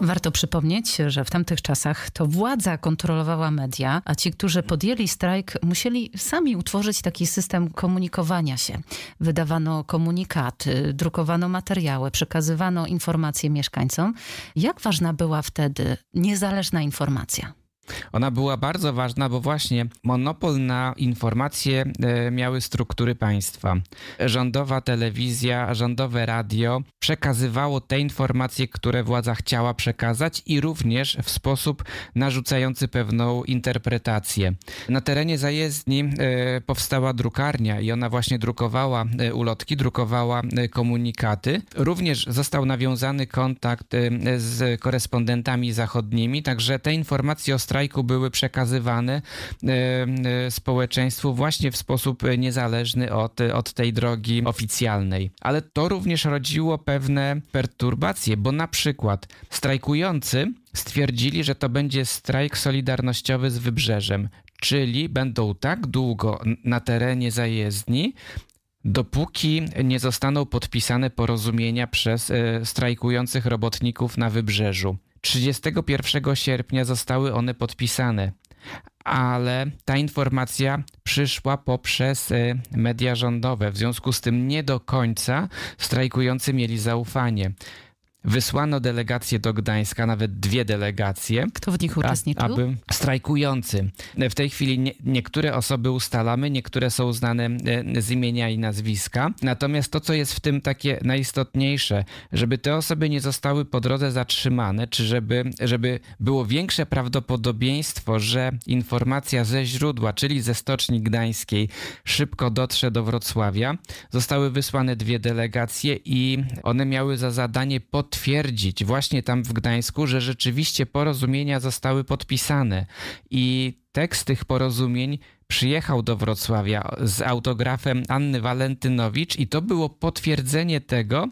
Warto przypomnieć, że w tamtych czasach to władza kontrolowała media, a ci, którzy podjęli strajk, musieli sami utworzyć taki system komunikowania się. Wydawano komunikaty, drukowano materiały, przekazywano informacje mieszkańcom. Jak ważna była wtedy niezależna informacja? Ona była bardzo ważna, bo właśnie monopol na informacje miały struktury państwa. Rządowa telewizja, rządowe radio przekazywało te informacje, które władza chciała przekazać i również w sposób narzucający pewną interpretację. Na terenie zajezdni powstała drukarnia i ona właśnie drukowała ulotki, drukowała komunikaty. Również został nawiązany kontakt z korespondentami zachodnimi, także te informacje o strajku były przekazywane społeczeństwu właśnie w sposób niezależny od tej drogi oficjalnej. Ale to również rodziło pewne perturbacje, bo na przykład strajkujący stwierdzili, że to będzie strajk solidarnościowy z Wybrzeżem, czyli będą tak długo na terenie zajezdni, dopóki nie zostaną podpisane porozumienia przez strajkujących robotników na Wybrzeżu. 31 sierpnia zostały one podpisane, ale ta informacja przyszła poprzez media rządowe. W związku z tym nie do końca strajkujący mieli zaufanie. Wysłano delegacje do Gdańska, nawet 2 delegacje. Kto w nich uczestniczył? Aby strajkujący. W tej chwili niektóre osoby ustalamy, niektóre są znane z imienia i nazwiska. Natomiast to, co jest w tym takie najistotniejsze, żeby te osoby nie zostały po drodze zatrzymane, czy żeby było większe prawdopodobieństwo, że informacja ze źródła, czyli ze Stoczni Gdańskiej, szybko dotrze do Wrocławia, zostały wysłane 2 delegacje i one miały za zadanie potwierdzić właśnie tam w Gdańsku, że rzeczywiście porozumienia zostały podpisane i tekst tych porozumień przyjechał do Wrocławia z autografem Anny Walentynowicz i to było potwierdzenie tego,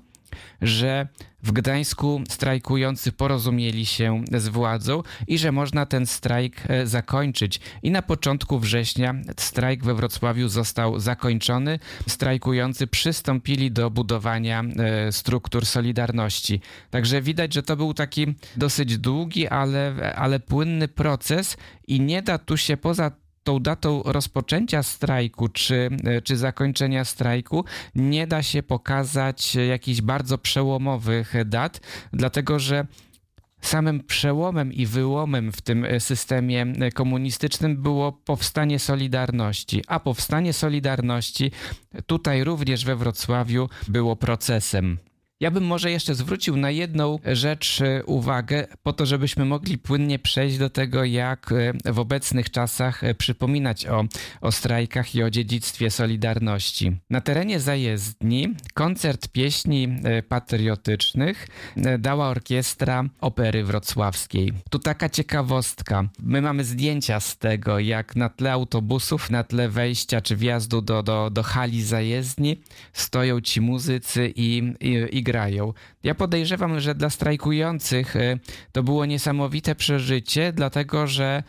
że w Gdańsku strajkujący porozumieli się z władzą i że można ten strajk zakończyć. I na początku września strajk we Wrocławiu został zakończony. Strajkujący przystąpili do budowania struktur Solidarności. Także widać, że to był taki dosyć długi, ale płynny proces i nie da tu się poza tą datą rozpoczęcia strajku czy zakończenia strajku nie da się pokazać jakichś bardzo przełomowych dat, dlatego że samym przełomem i wyłomem w tym systemie komunistycznym było powstanie Solidarności, a powstanie Solidarności tutaj również we Wrocławiu było procesem. Ja bym może jeszcze zwrócił na jedną rzecz uwagę, po to, żebyśmy mogli płynnie przejść do tego, jak w obecnych czasach przypominać o strajkach i o dziedzictwie Solidarności. Na terenie zajezdni koncert pieśni patriotycznych dała orkiestra Opery Wrocławskiej. Tu taka ciekawostka. My mamy zdjęcia z tego, jak na tle autobusów, na tle wejścia czy wjazdu do hali zajezdni stoją ci muzycy i grają. Ja podejrzewam, że dla strajkujących to było niesamowite przeżycie, dlatego że